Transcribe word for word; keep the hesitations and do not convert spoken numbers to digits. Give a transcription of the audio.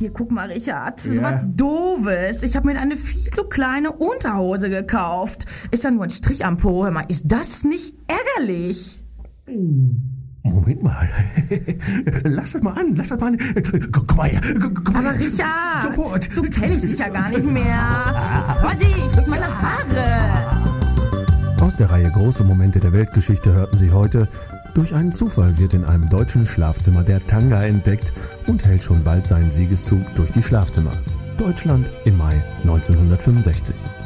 Hier, guck mal, Richard. Ja. So was Doofes. Ich habe mir eine viel zu kleine Unterhose gekauft. Ist ja nur ein Strich am Po. Hör mal, ist das nicht ärgerlich? Moment mal. Lass das mal an, lass das mal an. Guck mal her. Guck mal Aber her. Richard, Sofort. so kenne ich dich ja gar nicht mehr. Vorsicht, meine Haare. Aus der Reihe Große Momente der Weltgeschichte hörten Sie heute: Durch einen Zufall wird in einem deutschen Schlafzimmer der Tanga entdeckt und hält schon bald seinen Siegeszug durch die Schlafzimmer. Deutschland im Mai neunzehnhundertfünfundsechzig.